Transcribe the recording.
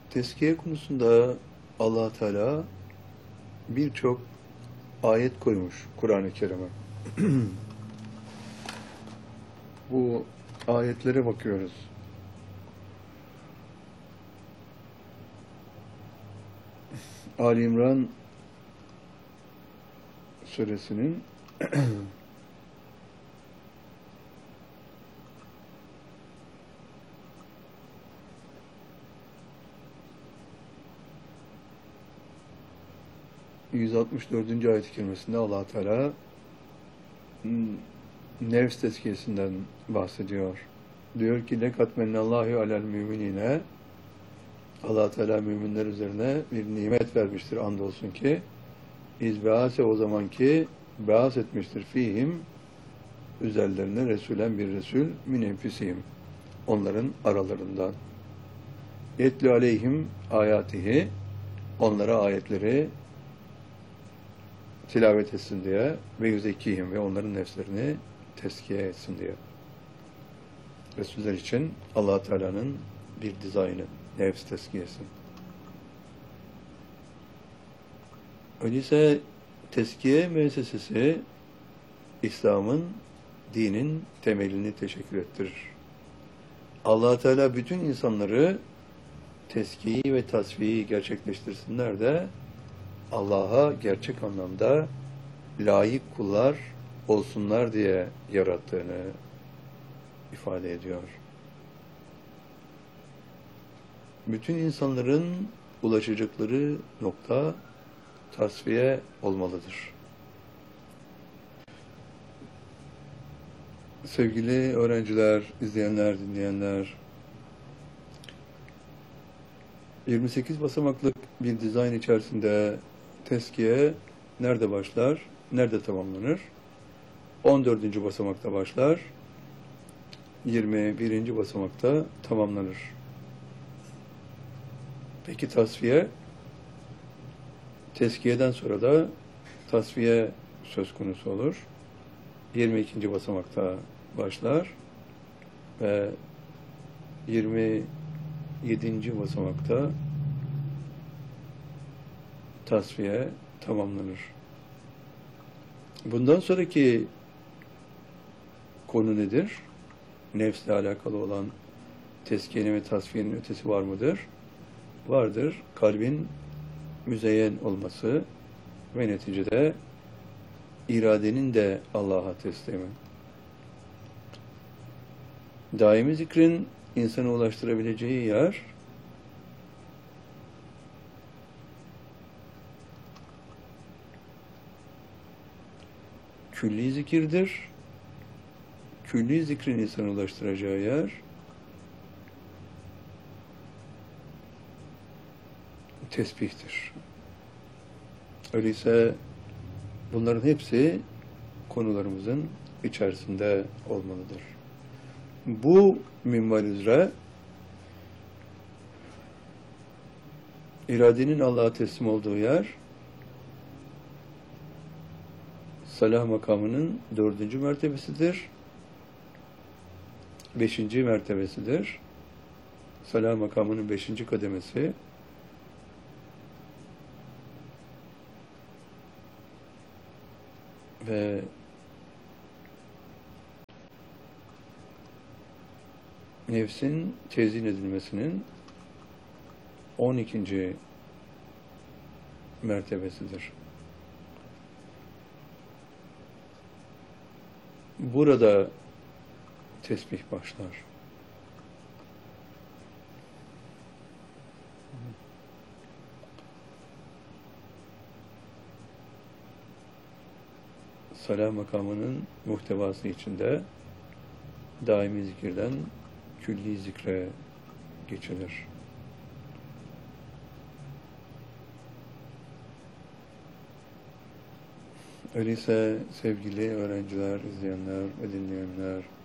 Tezkiye konusunda Allah Teala birçok ayet koymuş Kur'an-ı Kerim'e. Bu ayetlere bakıyoruz. Ali İmran suresinin 164. ayet-i kerimesinde Allah Teala nefs tezkiyesinden bahsediyor. Diyor ki lekad mennallahu alel müminine, Allah Teala müminler üzerine bir nimet vermiştir andolsun ki izbease, o zamanki beas etmiştir fihim, üzerlerine resulen bir resul min enfisihim, onların aralarından, yetlu aleyhim ayatihi, onlara ayetleri tilavet etsin diye, ve yüzekihim, ve onların nefslerini teskiye etsin diye. Resuller için Allah Teala'nın bir dizaynı, nefs teskiyesi. Öyleyse teskiye müessesesi İslam'ın, dinin temelini teşekkür ettirir. Allah Teala bütün insanları teskiyi ve tasfiyeyi gerçekleştirsinler de Allah'a gerçek anlamda layık kullar olsunlar diye yarattığını ifade ediyor. Bütün insanların ulaşacakları nokta tasfiye olmalıdır. Sevgili öğrenciler, izleyenler, dinleyenler, 28 basamaklık bir dizayn içerisinde teskiye nerede başlar, nerede tamamlanır? 14. basamakta başlar, 21. basamakta tamamlanır. Peki tasfiye? Teskiyeden sonra da tasfiye söz konusu olur. 22. basamakta başlar ve 27. basamakta tasfiye tamamlanır. Bundan sonraki konu nedir? Nefsle alakalı olan teskiyenin ve tasfiyenin ötesi var mıdır? Vardır. Kalbin müzeyyen olması ve neticede iradenin de Allah'a teslimi. Daimi zikrin insanı ulaştırabileceği yer külli zikirdir. Külli zikrin insanı ulaştıracağı yer tesbihtir. Öyleyse bunların hepsi konularımızın içerisinde olmalıdır. Bu minval üzere iradenin Allah'a teslim olduğu yer salah makamının 4. mertebesidir. 5. mertebesidir. Salah makamının 5. kademesi ve nefsin tezyin edilmesinin 12. mertebesidir. Burada tesbih başlar. Salah makamının muhtevası içinde daimi zikirden külli zikre geçilir. Öyleyse sevgili öğrenciler, izleyenler ve dinleyenler,